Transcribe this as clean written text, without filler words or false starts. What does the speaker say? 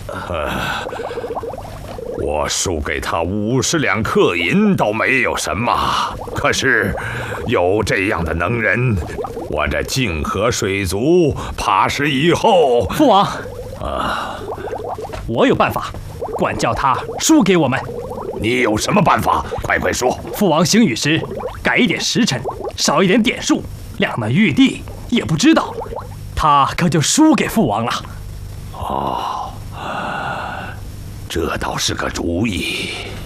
我输给他50两克银倒没有什么，可是有这样的能人，我这泾河水族怕是以后…… 父王，我有办法，管教他输给我们。 你有什么办法？快说！ 父王行雨时改一点时辰，少一点点数，两那玉帝也不知道，他可就输给父王了。 哦，这倒是个主意。